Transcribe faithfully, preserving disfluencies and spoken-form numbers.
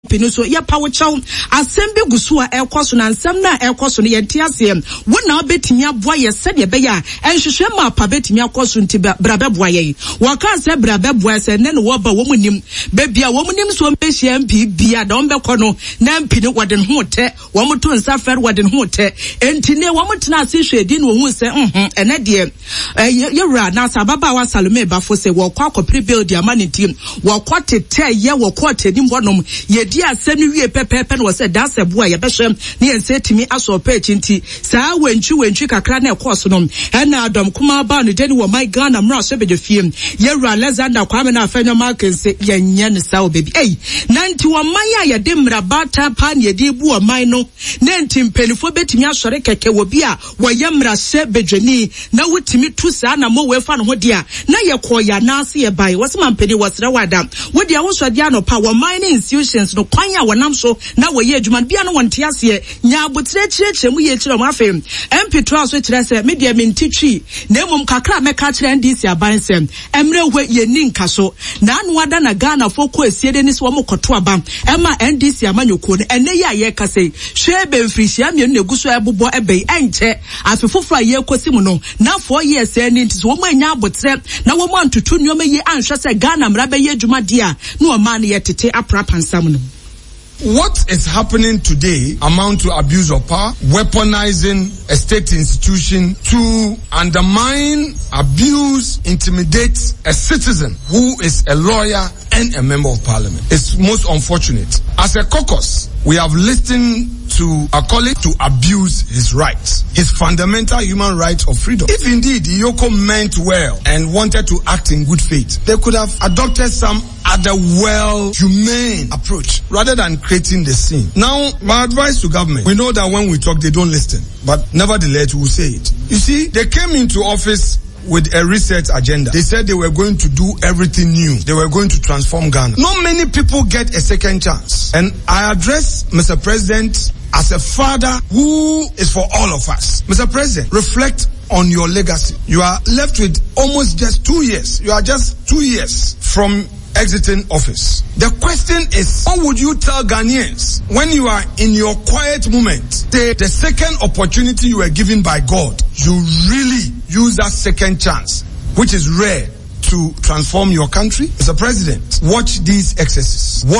pinu so ye pawo chaw asem bi gusu a ekoso na nsem na ekoso no ye ntia se wo na obetimi aboa ye se de be ya enhwehwe ma pa betimi akoso nti brabe boa ye wo kan se brabe boa se ne no wo ba wo munim be bia wo munim so mbehia mpi bia da ombe kɔ no na mpi ne wode ho te wo moto nsa fer wode ho te enti ne wo motena ase hwedi no hu se mhm ene de ye wura na sababa wa Salome bafo se wo kwa akopre build ya mani team wo kwa tete ye wo kwa tedi mbonom ye di asem ni wie pepepe no se da sebo a ye behwem ne yense timi aso pa echinti saa wentwi wentwi kakra na ekoso no ena adom kuma ba no de ni wo my Ghana mra so beje fiem ye wura Alexander Kwame na afenyo markense ye nya ne saa obebi ei nanti wo man ya ye de mra bata pa ne de bu o man no na nti mpenifo betimi asore keke wo bi a wo ye mra se bejeni na wotimi tu saa na mo we fa no ho dia na ye koya na ase ye bai wo se mampeni wo sere wada wo dia wo so dia no pa wo mining institutions no kwan ya wonam so na wo ye adwuma bia no wonte ase nya abotre kirekire mu ye kire mo afem M P two so kire se media mentitwi na emom kakra meka kire N D C aban sem emre hwe ye ni nka so na anu ada na Ghana foko esiede ni so mo koto aba ema N D C amanyoko no ene ye aye kase hwe be mfirihia mienu na guso ebobo ebe enche afefofo aye kosi mu no na four years eni nti so wo anya abotre na wo mo antutu nyoma ye anhwe se Ghana mra be ye adwuma dia na o man ye tete apra pansam no. What is happening today amount to abuse of power, weaponizing a state institution to undermine, abuse, intimidate a citizen who is a lawyer and a member of parliament. It's most unfortunate. As a caucus, we have listened to a colleague to abuse his rights, his fundamental human right of freedom. If indeed Yoko meant well and wanted to act in good faith, they could have adopted some other well, humane approach rather than creating the scene. Now, my advice to government, we know that when we talk, they don't listen, but nevertheless, we will say it. You see, they came into office with a research agenda. They said they were going to do everything new. They were going to transform Ghana. Not many people get a second chance. And I address Mister President as a father who is for all of us. Mister President, reflect on your legacy. You are left with almost just two years. You are just two years from exiting office. The question is, what would you tell Ghanaians when you are in your quiet moment? The, the second opportunity you were given by God, you really use that second chance, which is rare, to transform your country? Mister President, watch these excesses. Watch